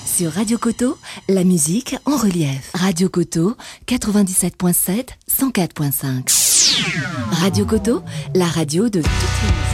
Sur Radio Koto, la musique en relief. Radio Koto, 97.7, 104.5. Radio Koto, la radio de toutes les musiques.